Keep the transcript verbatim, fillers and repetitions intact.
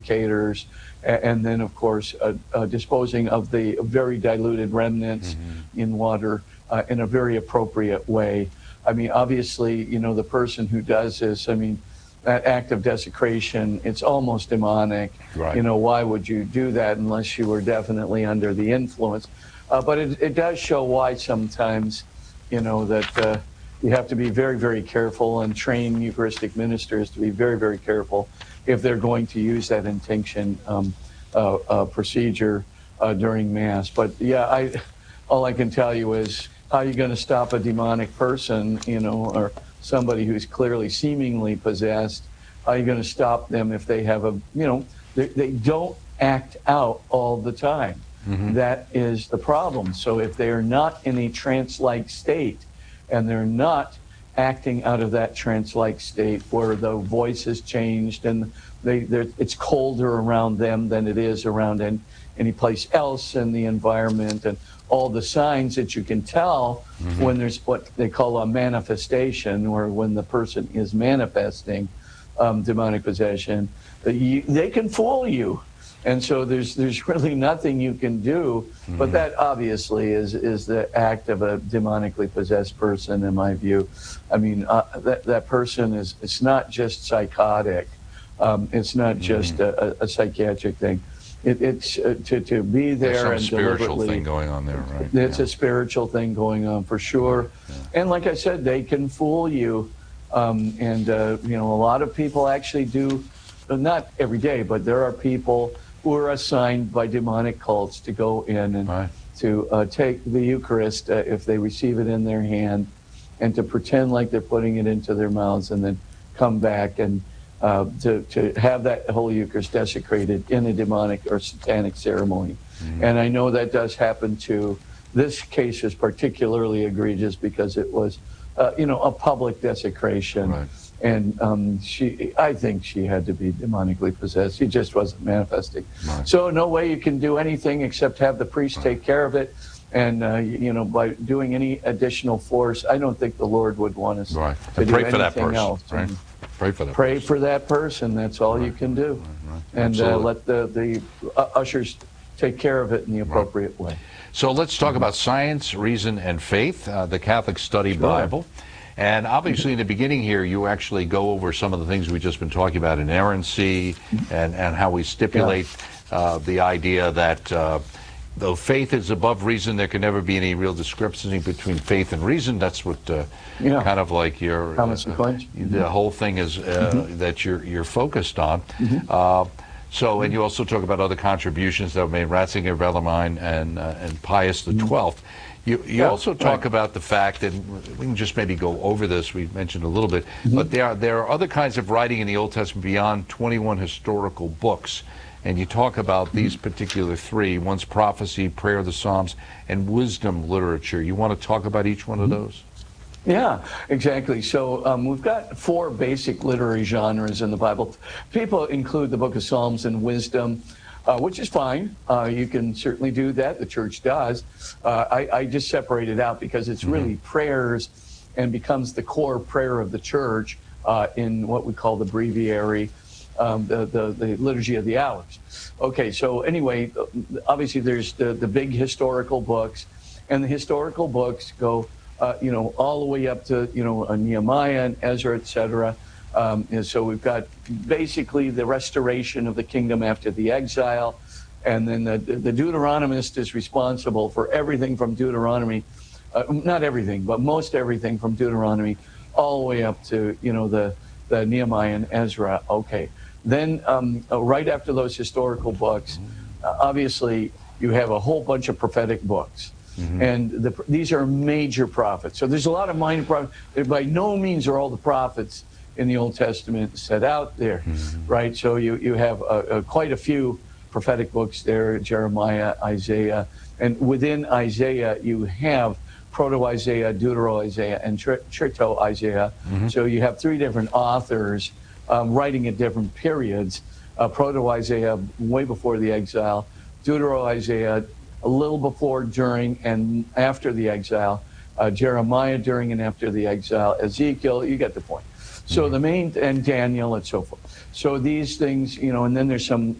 fornicators, and, and then, of course, uh, uh, disposing of the very diluted remnants mm-hmm. in water uh, in a very appropriate way. I mean, obviously, you know, the person who does this, I mean, that act of desecration, it's almost demonic. Right. You know, why would you do that unless you were definitely under the influence? Uh, but it, it does show why sometimes, you know, that uh, you have to be very, very careful and train Eucharistic ministers to be very, very careful if they're going to use that intinction um, uh, uh, procedure uh, during Mass. But yeah, I, all I can tell you is, how are you going to stop a demonic person, you know, or somebody who's clearly seemingly possessed? How are you going to stop them if they have a, you know, they, they don't act out all the time. Mm-hmm. That is the problem. So if they are not in a trance-like state and they're not acting out of that trance-like state where the voice has changed and they, it's colder around them than it is around any, any place else in the environment, and all the signs that you can tell mm-hmm. when there's what they call a manifestation, or when the person is manifesting um, demonic possession, you, they can fool you. And so there's there's really nothing you can do, mm-hmm. but that obviously is is the act of a demonically possessed person, in my view. I mean, uh, that that person is, it's not just psychotic, um, it's not mm-hmm. just a, a, a psychiatric thing. It, it's uh, to to be there There's some and spiritual deliberately. thing going on there, right? It's yeah. a spiritual thing going on for sure, yeah. and like I said, they can fool you, um, and uh, you know, a lot of people actually do, not every day, but there are people who are assigned by demonic cults to go in and right. to uh, take the Eucharist uh, if they receive it in their hand, and to pretend like they're putting it into their mouths, and then come back and uh, to, to have that Holy Eucharist desecrated in a demonic or satanic ceremony. Mm-hmm. And I know that does happen too. This case is particularly egregious because it was, uh, you know, a public desecration. Right. And um, she, I think she had to be demonically possessed. She just wasn't manifesting. Right. So no way you can do anything except have the priest right. take care of it. And, uh, you know, by doing any additional force, I don't think the Lord would want us right. to and do pray anything for that person, else. right? And pray for that pray person. for that person. That's all right. you can do. Right. Right. And uh, let the, the uh, ushers take care of it in the appropriate right. way. So let's talk about science, reason, and faith, uh, the Catholic Study sure. Bible. And obviously in the beginning here, you actually go over some of the things we've just been talking about, inerrancy, and, and how we stipulate yeah. uh, the idea that uh, though faith is above reason, there can never be any real discrepancy between faith and reason. That's what uh, yeah. kind of like your uh, uh, the whole thing is uh, mm-hmm. that you're you're focused on. Mm-hmm. Uh, so, and you also talk about other contributions that were made, Ratzinger, Bellarmine, and uh, and Pius the Twelfth. You, you yeah, also talk right. about the fact, and we can just maybe go over this, we mentioned a little bit, mm-hmm. but there are, there are other kinds of writing in the Old Testament beyond twenty-one historical books. And you talk about mm-hmm. these particular three. One's prophecy, prayer of the Psalms, and wisdom literature. You want to talk about each one mm-hmm. of those? Yeah, exactly. So um, we've got four basic literary genres in the Bible. People include the Book of Psalms and wisdom, Uh, which is fine. Uh, you can certainly do that. The church does. Uh, I, I just separate it out because it's mm-hmm. really prayers and becomes the core prayer of the church uh, in what we call the breviary, um, the, the, the Liturgy of the Hours. Okay, so anyway, obviously there's the, the big historical books, and the historical books go, uh, you know, all the way up to, you know, uh, Nehemiah and Ezra, et cetera. Um, and so we've got basically the restoration of the kingdom after the exile, and then the, the Deuteronomist is responsible for everything from Deuteronomy, uh, not everything, but most everything from Deuteronomy, all the way up to, you know, the, the Nehemiah and Ezra. Okay, then um, uh, right after those historical books, uh, obviously you have a whole bunch of prophetic books. Mm-hmm. And the, these are major prophets. So there's a lot of minor prophets. By no means are all the prophets in the Old Testament set out there, mm-hmm. right? So you, you have uh, uh, quite a few prophetic books there, Jeremiah, Isaiah, and within Isaiah you have Proto-Isaiah, Deutero-Isaiah, and Trito-Isaiah. Mm-hmm. So you have three different authors um, writing at different periods. Uh, Proto-Isaiah way before the exile, Deutero-Isaiah a little before, during, and after the exile, uh, Jeremiah during and after the exile, Ezekiel, you get the point. So the main, and Daniel and so forth. So these things, you know, and then there's some